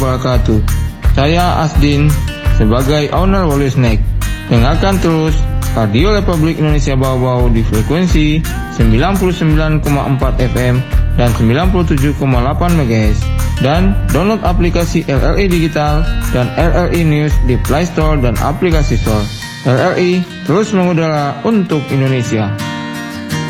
wabarakatuh. Saya Asdin sebagai owner Wolu Snack. Dengarkan terus Radio Republik Indonesia Bau-Bau di frekuensi 99,4 FM dan 97,8 MHz, dan download aplikasi RRI Digital dan RRI News di Play Store dan aplikasi Store. RRI terus mengudara untuk Indonesia.